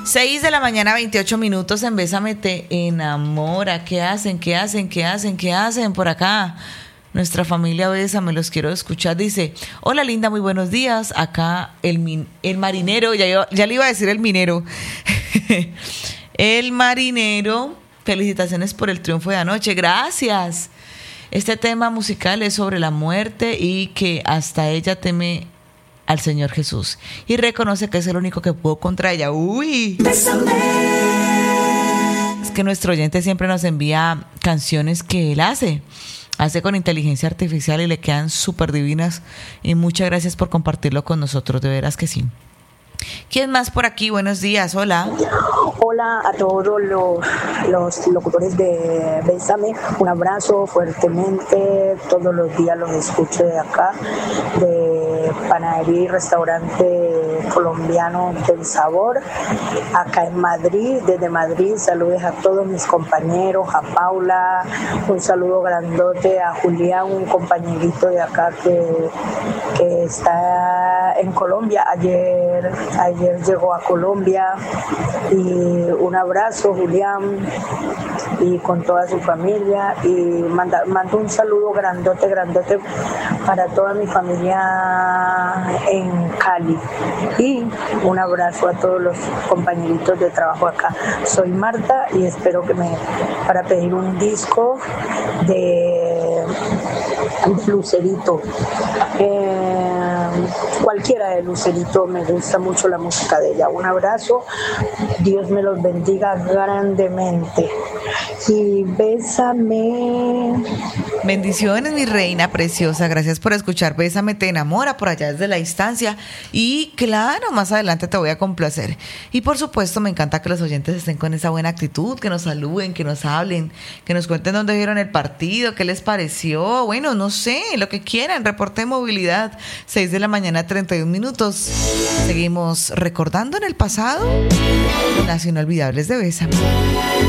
6 de la mañana, 28 minutos en Bésame Te Enamora. ¿Qué hacen por acá? Nuestra familia Bésame, los quiero escuchar. Dice, hola linda, muy buenos días. Acá el marinero, ya le iba a decir el minero. El marinero, felicitaciones por el triunfo de anoche. Gracias. Este tema musical es sobre la muerte y que hasta ella teme al Señor Jesús y reconoce que es el único que pudo contra ella. ¡Uy! Bésame. Es que nuestro oyente siempre nos envía canciones que él hace con inteligencia artificial y le quedan súper divinas, y muchas gracias por compartirlo con nosotros, de veras que sí. ¿Quién más por aquí? Buenos días, hola. Hola a todos los locutores de Bésame, un abrazo fuertemente, todos los días los escucho de acá, de Panadería y Restaurante Colombiano del Sabor, acá en Madrid, desde Madrid, saludos a todos mis compañeros, a Paula, un saludo grandote a Julián, un compañerito de acá que está en Colombia, ayer llegó a Colombia, y un abrazo Julián y con toda su familia, y mando un saludo grandote para toda mi familia en Cali, y un abrazo a todos los compañeritos de trabajo acá. Soy Marta y espero para pedir un disco de Lucerito, cualquiera de Lucerito, me gusta mucho la música de ella. Un abrazo, Dios me los bendiga grandemente y bésame. Bendiciones, mi reina preciosa, gracias por escuchar Bésame Te Enamora por allá desde la distancia, y claro, más adelante te voy a complacer. Y por supuesto me encanta que los oyentes estén con esa buena actitud, que nos saluden, que nos hablen, que nos cuenten dónde vieron el partido, qué les pareció, bueno, no sé, lo que quieran. Reporte de movilidad, 6 de la mañana, 31 minutos. Seguimos recordando en el pasado las inolvidables de Bésame.